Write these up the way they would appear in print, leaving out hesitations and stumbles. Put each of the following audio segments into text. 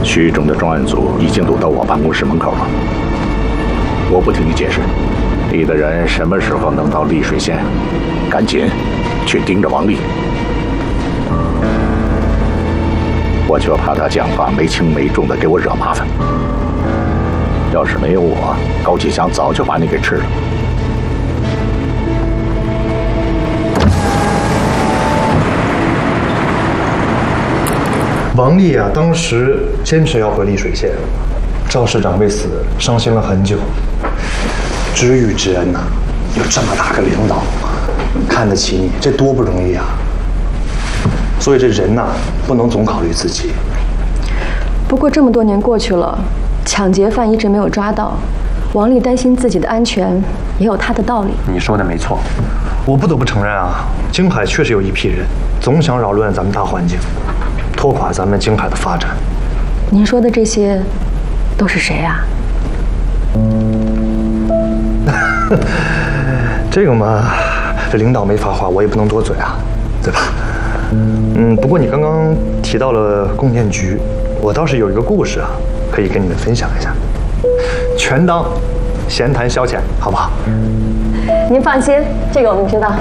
徐峥的专案组已经堵到我办公室门口了。我不听你解释，你的人什么时候能到丽水县？赶紧去盯着王丽。我就怕他讲话没轻没重的给我惹麻烦。要是没有我，高启强早就把你给吃了。 王丽啊，当时坚持要回丽水县，赵市长为此伤心了很久。知遇之恩呐，有这么大个领导看得起你，这多不容易啊！所以这人呐，不能总考虑自己。 不过这么多年过去了，抢劫犯一直没有抓到，王丽担心自己的安全，也有她的道理。 你说的没错，我不得不承认啊，京海确实有一批人总想扰乱咱们大环境，拖垮咱们京海的发展。 您说的这些都是谁啊？ 这个嘛，这领导没发话，我也不能多嘴啊，对吧？不过你刚刚提到了供电局，我倒是有一个故事啊，可以跟你们分享一下，全当闲谈消遣，好不好？ 您放心，这个我们知道。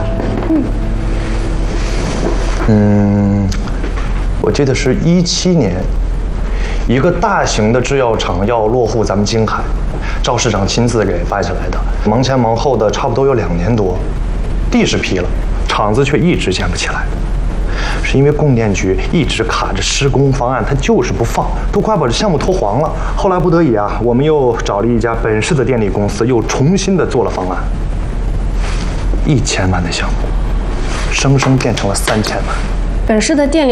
我记得是17年，一个大型的制药厂要落户咱们京海，赵市长亲自给办下来的，忙前忙后的，差不多有2年多，地是批了，厂子却一直建不起来。是因为供电局一直卡着施工方案，他就是不放，都快把这项目拖黄了。后来不得已啊，我们又找了一家本市的电力公司，又重新的做了方案，1000万的项目，生生变成了3000万。 本市的电力